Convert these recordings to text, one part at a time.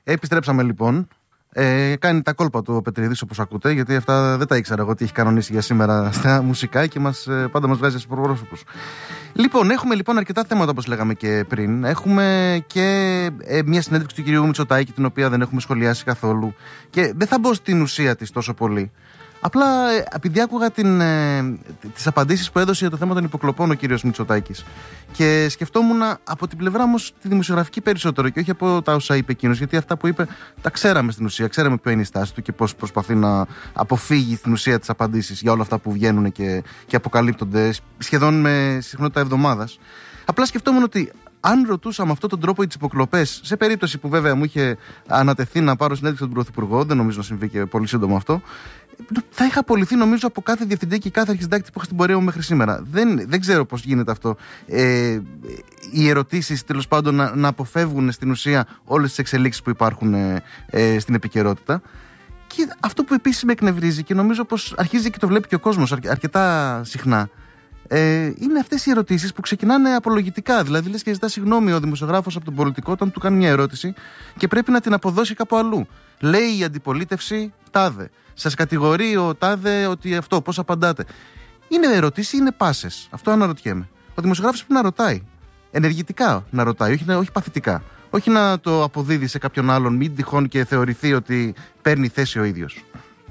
Επιστρέψαμε λοιπόν. Κάνει τα κόλπα του ο Πετρίδης, όπως ακούτε, γιατί αυτά δεν τα ήξερα εγώ τι έχει κανονίσει για σήμερα στα μουσικά και πάντα μας βγάζει στους προπρόσωπους. Λοιπόν, έχουμε λοιπόν αρκετά θέματα, όπως λέγαμε και πριν. Έχουμε και μια συνέντευξη του κυρίου Μητσοτάκη, την οποία δεν έχουμε σχολιάσει καθόλου. Και δεν θα μπω στην ουσία της τόσο πολύ. Απλά επειδή άκουγα τις απαντήσεις που έδωσε για το θέμα των υποκλοπών ο κύριος Μητσοτάκης και σκεφτόμουν από την πλευρά όμως τη δημοσιογραφική περισσότερο και όχι από τα όσα είπε εκείνος, γιατί αυτά που είπε τα ξέραμε στην ουσία, ξέραμε ποια είναι η στάση του και πώς προσπαθεί να αποφύγει στην ουσία τις απαντήσεις για όλα αυτά που βγαίνουν και αποκαλύπτονται σχεδόν με συχνότητα εβδομάδας. Απλά σκεφτόμουν ότι αν ρωτούσα με αυτόν τον τρόπο τις υποκλοπές, σε περίπτωση που βέβαια μου είχε ανατεθεί να πάρω συνέντευξη τον Πρωθυπουργό, δεν νομίζω να συμβεί και πολύ σύντομα αυτό, θα είχα απολυθεί νομίζω από κάθε διευθυντή και κάθε αρχισυντάκτη που είχα στην πορεία μου μέχρι σήμερα. Δεν ξέρω πώς γίνεται αυτό. Οι ερωτήσεις τέλος πάντων να αποφεύγουν στην ουσία όλες τις εξελίξεις που υπάρχουν στην επικαιρότητα. Και αυτό που επίσης με εκνευρίζει και νομίζω πως αρχίζει και το βλέπει και ο κόσμος αρκετά συχνά, είναι αυτές οι ερωτήσεις που ξεκινάνε απολογητικά. Δηλαδή λες και ζητά συγγνώμη ο δημοσιογράφος από τον πολιτικό όταν του κάνει μια ερώτηση και πρέπει να την αποδώσει κάπου αλλού. Λέει η αντιπολίτευση τάδε. Σας κατηγορεί ο τάδε ότι αυτό, πώς απαντάτε. Είναι ερωτήσεις ή είναι πάσες? Αυτό αναρωτιέμαι. Ο δημοσιογράφος πρέπει να ρωτάει. Ενεργητικά να ρωτάει, όχι παθητικά. Όχι να το αποδίδει σε κάποιον άλλον, μην τυχόν και θεωρηθεί ότι παίρνει θέση ο ίδιος.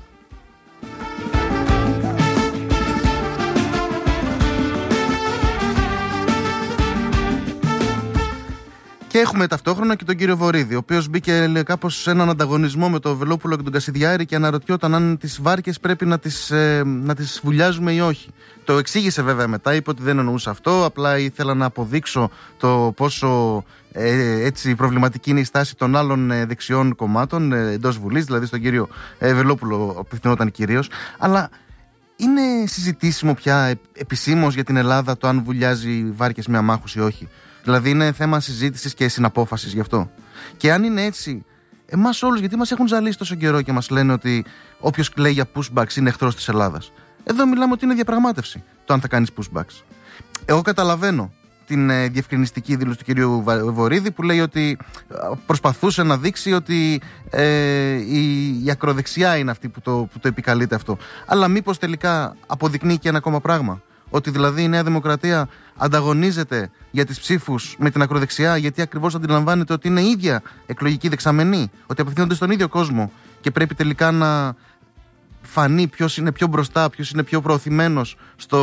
Και έχουμε ταυτόχρονα και τον κύριο Βορίδη, ο οποίος μπήκε κάπως σε έναν ανταγωνισμό με τον Βελόπουλο και τον Κασιδιάρη και αναρωτιόταν αν τις βάρκες πρέπει να τις βουλιάζουμε ή όχι. Το εξήγησε βέβαια μετά, είπε ότι δεν εννοούσε αυτό, απλά ήθελα να αποδείξω το πόσο έτσι προβληματική είναι η στάση των άλλων δεξιών κομμάτων εντός Βουλής, δηλαδή στον κύριο Βελόπουλο απευθυνόταν κυρίως. Αλλά είναι συζητήσιμο πια επισήμως για την Ελλάδα το αν βουλιάζει βάρκες με αμάχους ή όχι? Δηλαδή είναι θέμα συζήτησης και συναπόφασης γι' αυτό. Και αν είναι έτσι, εμάς όλους, γιατί μας έχουν ζαλίσει τόσο καιρό και μας λένε ότι όποιος κλαίει για pushbacks είναι εχθρός της Ελλάδας. Εδώ μιλάμε ότι είναι διαπραγμάτευση το αν θα κάνεις pushbacks. Εγώ καταλαβαίνω την διευκρινιστική δήλωση του κυρίου Βορίδη που λέει ότι προσπαθούσε να δείξει ότι η ακροδεξιά είναι αυτή που το επικαλείται αυτό. Αλλά μήπως τελικά αποδεικνύει και ένα ακόμα πράγμα? Ότι δηλαδή η Νέα Δημοκρατία ανταγωνίζεται για τις ψήφους με την ακροδεξιά, γιατί ακριβώς αντιλαμβάνεται ότι είναι ίδια εκλογική δεξαμενή, ότι απευθύνονται στον ίδιο κόσμο και πρέπει τελικά να φανεί ποιος είναι πιο μπροστά, ποιος είναι πιο προωθημένος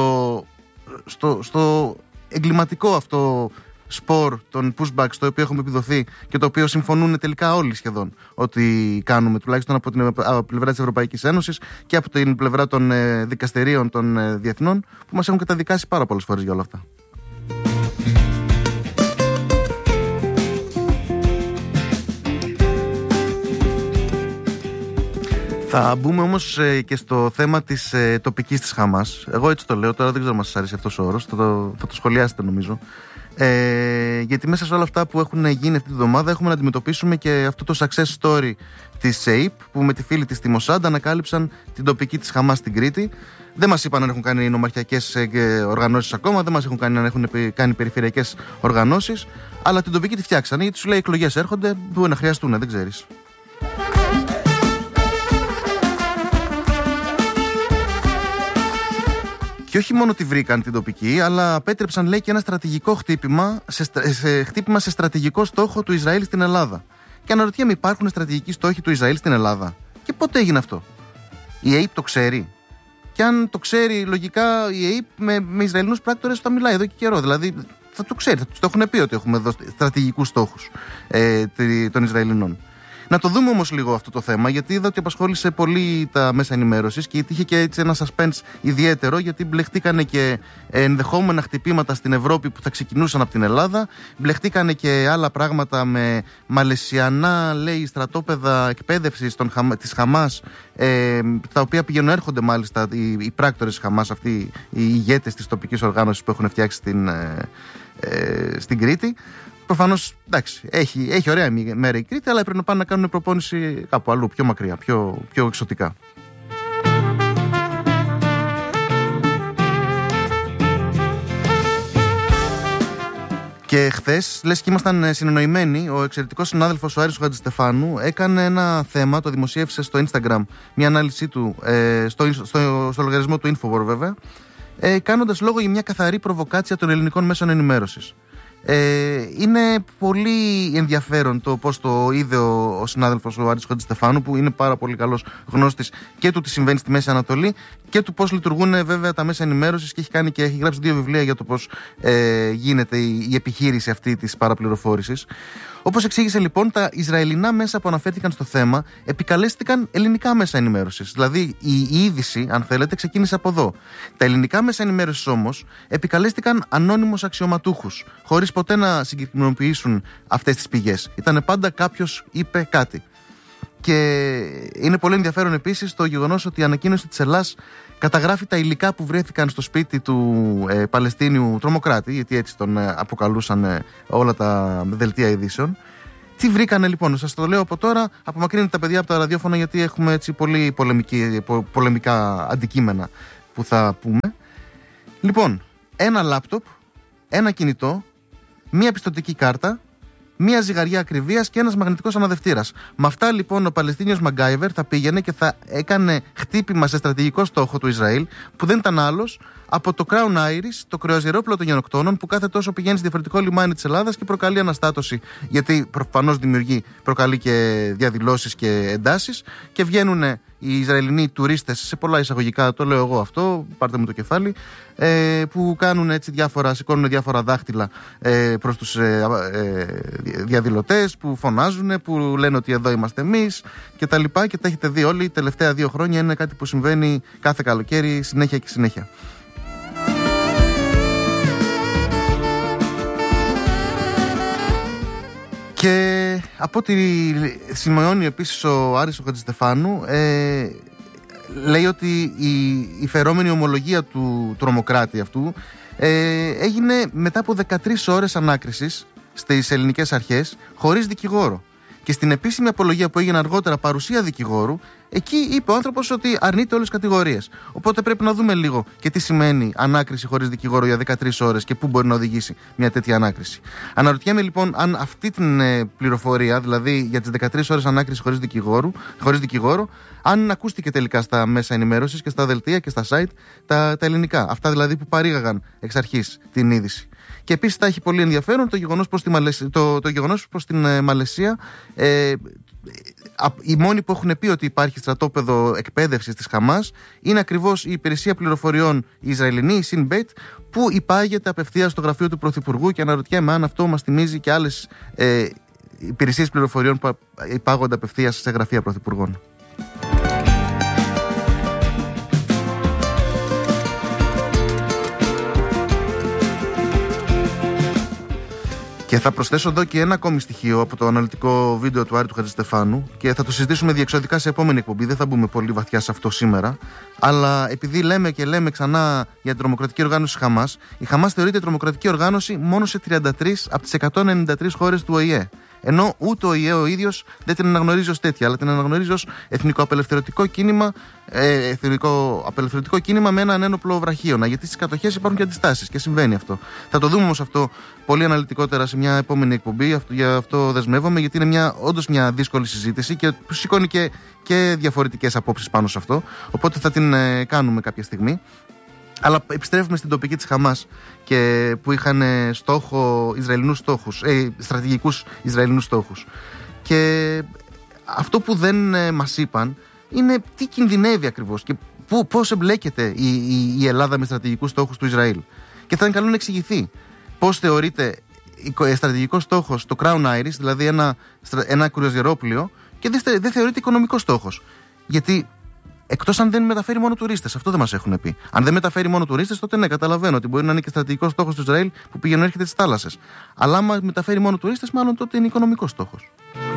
στο εγκληματικό αυτό σπορ των pushbacks το οποίο έχουμε επιδοθεί και το οποίο συμφωνούν τελικά όλοι σχεδόν ότι κάνουμε, τουλάχιστον από την πλευρά της Ευρωπαϊκής Ένωσης και από την πλευρά των δικαστηρίων των διεθνών που μας έχουν καταδικάσει πάρα πολλές φορές για όλα αυτά. Θα μπούμε όμως και στο θέμα της τοπικής της Χαμάς. Εγώ έτσι το λέω, τώρα δεν ξέρω αν σας αρέσει αυτός ο όρος, θα το σχολιάσετε νομίζω. Γιατί μέσα σε όλα αυτά που έχουν γίνει αυτή τη βδομάδα έχουμε να αντιμετωπίσουμε και αυτό το success story της ΕΙΠ που με τη φίλη της τη Μοσάντ ανακάλυψαν την τοπική της Χαμάς στην Κρήτη. Δεν μας είπαν αν έχουν κάνει νομαρχιακές οργανώσεις ακόμα, δεν μας έχουν κάνει αν έχουν κάνει περιφερειακές οργανώσεις, αλλά την τοπική τη φτιάξανε γιατί σου λέει εκλογές έρχονται, μπορεί να χρειαστούν, δεν ξέρεις. Και όχι μόνο τη βρήκαν την τοπική, αλλά απέτρεψαν, λέει, και ένα στρατηγικό χτύπημα σε στρατηγικό στόχο του Ισραήλ στην Ελλάδα. Και αναρωτιέμαι, υπάρχουν στρατηγικοί στόχοι του Ισραήλ στην Ελλάδα? Και πότε έγινε αυτό? Η ΑΕΠ το ξέρει? Και αν το ξέρει, λογικά η ΑΕΠ με Ισραηλινούς πράκτορες θα μιλάει εδώ και καιρό. Δηλαδή θα το ξέρει, θα τους το έχουν πει ότι έχουμε εδώ στρατηγικούς στόχους των Ισραηλινών. Να το δούμε όμως λίγο αυτό το θέμα, γιατί είδα ότι απασχόλησε πολύ τα μέσα ενημέρωσης και είχε και έτσι ένα suspense ιδιαίτερο, γιατί μπλεχτήκανε και ενδεχόμενα χτυπήματα στην Ευρώπη που θα ξεκινούσαν από την Ελλάδα. Μπλεχτήκανε και άλλα πράγματα με μαλαισιανά, λέει, στρατόπεδα εκπαίδευσης της Χαμάς, τα οποία πηγαίνουν έρχονται μάλιστα οι πράκτορες της Χαμάς, αυτοί οι ηγέτες της τοπικής οργάνωσης που έχουν φτιάξει στην Κρήτη. Προφανώς, εντάξει, έχει ωραία μέρα η Κρήτη, αλλά πρέπει να πάνε να κάνουν προπόνηση κάπου αλλού, πιο μακριά, πιο εξωτικά. Και χθες, λες και ήμασταν συνεννοημένοι, ο εξαιρετικός συνάδελφος ο Άρης Χατζηστεφάνου έκανε ένα θέμα, το δημοσίευσε στο Instagram, μια ανάλυση του, στο λογαριασμό του Infowar βέβαια, κάνοντας λόγο για μια καθαρή προβοκάτσια των ελληνικών μέσων ενημέρωσης. Είναι πολύ ενδιαφέρον το πώς το είδε ο συνάδελφος ο Άρης Χατζηστεφάνου, που είναι πάρα πολύ καλός γνώστης και του τι συμβαίνει στη Μέση Ανατολή και του πώς λειτουργούν βέβαια τα μέσα ενημέρωσης, και έχει γράψει 2 βιβλία για το πώς γίνεται η επιχείρηση αυτή της παραπληροφόρησης. Όπως εξήγησε λοιπόν, τα Ισραηλινά μέσα που αναφέρθηκαν στο θέμα επικαλέστηκαν ελληνικά μέσα ενημέρωσης. Δηλαδή η είδηση, αν θέλετε, ξεκίνησε από εδώ. Τα ελληνικά μέσα ενημέρωσης όμως επικαλέστηκαν ανώνυμους αξιωματούχους, χωρίς ποτέ να συγκεκριμενοποιήσουν αυτές τις πηγές. Ήτανε πάντα κάποιος είπε κάτι. Και είναι πολύ ενδιαφέρον επίσης το γεγονός ότι η ανακοίνωση της Ελλάς καταγράφει τα υλικά που βρέθηκαν στο σπίτι του Παλαιστίνιου τρομοκράτη, γιατί έτσι τον αποκαλούσαν όλα τα δελτία ειδήσεων. Τι βρήκανε λοιπόν, σας το λέω από τώρα, απομακρύνετε τα παιδιά από τα ραδιόφωνα, γιατί έχουμε έτσι πολύ πολεμικά αντικείμενα που θα πούμε. Λοιπόν, ένα λάπτοπ, ένα κινητό, μία πιστωτική κάρτα, μία ζυγαριά ακριβίας και ένας μαγνητικός αναδευτήρας. Με αυτά λοιπόν ο Παλαιστίνιος Μαγκάιβερ θα πήγαινε και θα έκανε χτύπημα σε στρατηγικό στόχο του Ισραήλ, που δεν ήταν άλλος από το Crown Iris, το κρουαζιερόπλοιο των γενοκτώνων, που κάθε τόσο πηγαίνει σε διαφορετικό λιμάνι της Ελλάδας και προκαλεί αναστάτωση, γιατί προφανώς προκαλεί και διαδηλώσεις και εντάσεις, και βγαίνουν οι Ισραηλινοί τουρίστες, σε πολλά εισαγωγικά, το λέω εγώ αυτό, πάρτε μου το κεφάλι, που κάνουν έτσι σηκώνουν διάφορα δάχτυλα προς τους διαδηλωτές, που φωνάζουν, που λένε ότι εδώ είμαστε εμείς και τα λοιπά, και τα έχετε δει όλοι. Τελευταία 2 χρόνια είναι κάτι που συμβαίνει κάθε καλοκαίρι, συνέχεια και συνέχεια. Και από ό,τι σημειώνει επίσης ο Άρης ο Χατζηστεφάνου, λέει ότι η φερόμενη ομολογία του τρομοκράτη αυτού έγινε μετά από 13 ώρες ανάκρισης στις ελληνικές αρχές, χωρίς δικηγόρο. Και στην επίσημη απολογία που έγινε αργότερα, παρουσία δικηγόρου, εκεί είπε ο άνθρωπος ότι αρνείται όλες τις κατηγορίες. Οπότε πρέπει να δούμε λίγο και τι σημαίνει ανάκριση χωρίς δικηγόρο για 13 ώρες και πού μπορεί να οδηγήσει μια τέτοια ανάκριση. Αναρωτιέμαι λοιπόν αν αυτή την πληροφορία, δηλαδή για τις 13 ώρες ανάκριση χωρίς δικηγόρο, αν ακούστηκε τελικά στα μέσα ενημέρωσης και στα δελτία και στα site τα ελληνικά. Αυτά δηλαδή που παρήγαγαν εξ αρχής την είδηση. Και επίσης θα έχει πολύ ενδιαφέρον το γεγονός πως στην Μαλαισία οι μόνοι που έχουν πει ότι υπάρχει στρατόπεδο εκπαίδευσης της Χαμάς είναι ακριβώς η υπηρεσία πληροφοριών η Ισραηλινή, η Σινμπέιτ, που υπάγεται απευθείας στο γραφείο του Πρωθυπουργού, και αναρωτιέμαι αν αυτό μας θυμίζει και άλλες υπηρεσίες πληροφοριών που υπάγονται απευθείας σε γραφεία πρωθυπουργών. Και θα προσθέσω εδώ και ένα ακόμη στοιχείο από το αναλυτικό βίντεο του Άρη του Χατζηστεφάνου, και θα το συζητήσουμε διεξοδικά σε επόμενη εκπομπή. Δεν θα μπούμε πολύ βαθιά σε αυτό σήμερα. Αλλά επειδή λέμε ξανά για την τρομοκρατική οργάνωση Χαμάς, η Χαμάς θεωρείται τρομοκρατική οργάνωση μόνο σε 33 από τις 193 χώρες του ΟΗΕ. Ενώ ούτε ο ΟΗΕ ο ίδιος δεν την αναγνωρίζει ως τέτοια, αλλά την αναγνωρίζει ως εθνικό απελευθερωτικό κίνημα με έναν ένοπλο βραχίωνα. Γιατί στις κατοχές υπάρχουν και αντιστάσεις και συμβαίνει αυτό. Θα το δούμε όμως αυτό πολύ αναλυτικότερα σε μια επόμενη εκπομπή. Γι' αυτό δεσμεύομαι, γιατί είναι όντως μια δύσκολη συζήτηση και σηκώνει και διαφορετικές απόψεις πάνω σε αυτό. Οπότε θα την κάνουμε κάποια στιγμή. Αλλά επιστρέφουμε στην τοπική της Χαμάς, και που είχαν στόχο στρατηγικούς Ισραηλινούς στόχους. Και αυτό που δεν μας είπαν είναι τι κινδυνεύει ακριβώς και πώς εμπλέκεται η Ελλάδα με στρατηγικούς στόχους του Ισραήλ. Και θα είναι καλό να εξηγηθεί πώς θεωρείται στρατηγικός στόχος το Crown Iris, δηλαδή ένα κρουαζιερόπλοιο, και δεν θεωρείται οικονομικός στόχος. Γιατί εκτός αν δεν μεταφέρει μόνο τουρίστες, αυτό δεν μας έχουν πει. Αν δεν μεταφέρει μόνο τουρίστες, τότε ναι, καταλαβαίνω ότι μπορεί να είναι και στρατηγικός στόχος του Ισραήλ που πηγαίνει έρχεται στις θάλασσες. Αλλά άμα μεταφέρει μόνο τουρίστες, μάλλον τότε είναι οικονομικός στόχος.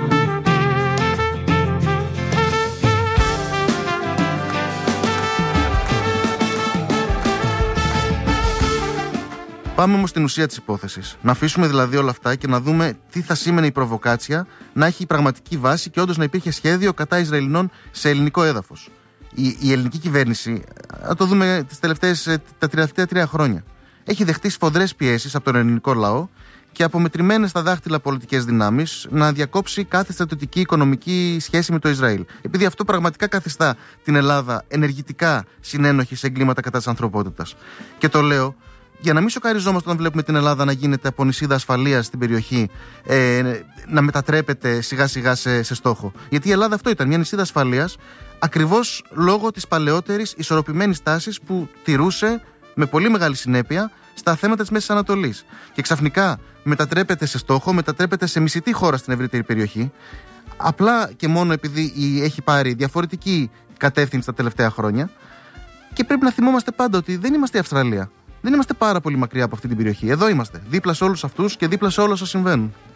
Πάμε όμως στην ουσία της υπόθεσης. Να αφήσουμε δηλαδή όλα αυτά και να δούμε τι θα σήμαινε η προβοκάτσια να έχει πραγματική βάση και όντως να υπήρχε σχέδιο κατά Ισραηλινών σε ελληνικό έδαφος. Η ελληνική κυβέρνηση, να το δούμε τα τελευταία 3 χρόνια, έχει δεχτεί σφοδρές πιέσεις από τον ελληνικό λαό και από μετρημένες στα δάχτυλα πολιτικές δυνάμεις να διακόψει κάθε στρατιωτική οικονομική σχέση με το Ισραήλ. Επειδή αυτό πραγματικά καθιστά την Ελλάδα ενεργητικά συνένοχη σε εγκλήματα κατά της ανθρωπότητας. Και το λέω για να μην σοκαριζόμαστε όταν βλέπουμε την Ελλάδα να γίνεται από νησίδα ασφαλείας στην περιοχή, να μετατρέπεται σιγά σιγά σε στόχο. Γιατί η Ελλάδα αυτό ήταν, μια νησίδα ασφαλείας, ακριβώς λόγω της παλαιότερης ισορροπημένης τάσης που τηρούσε με πολύ μεγάλη συνέπεια στα θέματα της Μέσης Ανατολής. Και ξαφνικά μετατρέπεται σε στόχο, μετατρέπεται σε μισητή χώρα στην ευρύτερη περιοχή, απλά και μόνο επειδή έχει πάρει διαφορετική κατεύθυνση τα τελευταία χρόνια. Και πρέπει να θυμόμαστε πάντα ότι δεν είμαστε η Αυστραλία. Δεν είμαστε πάρα πολύ μακριά από αυτή την περιοχή. Εδώ είμαστε, δίπλα σε όλους αυτούς και δίπλα σε όλα όσα συμβαίνουν.